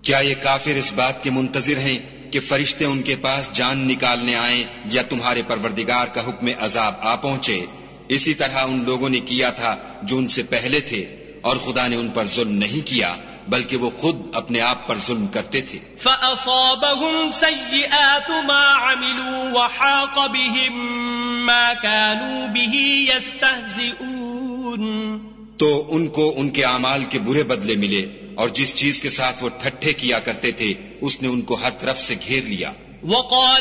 क्या ये काफिर इस बात के मुंतजिर हैं कि फरिश्ते उनके पास जान निकालने आए या तुम्हारे परवरदिगार का हुक्म अजाब आ पहुंचे? इसी तरह उन लोगों ने किया था जो उनसे पहले थे, और खुदा ने उन पर जुल्म नहीं किया बल्कि वो खुद अपने आप पर जुल्म करते थे। फ़असाबहुम सय्यिआतु मा अमिलू वहाक़ बिहिम मा कानू बिही यस्तहज़िऊन। तो उनको उनके आमाल के बुरे बदले मिले, और जिस चीज के साथ वो ठट्ठे किया करते थे उसने उनको हर तरफ से घेर लिया। वक़ाल